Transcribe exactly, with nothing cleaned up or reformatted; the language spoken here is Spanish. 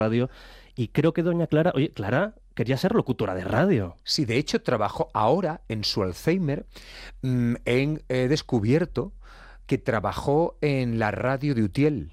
radio. Y creo que doña Clara, oye, Clara quería ser locutora de radio. Sí, de hecho trabajó ahora en su Alzheimer, mm, en, he descubierto que trabajó en la radio de Utiel.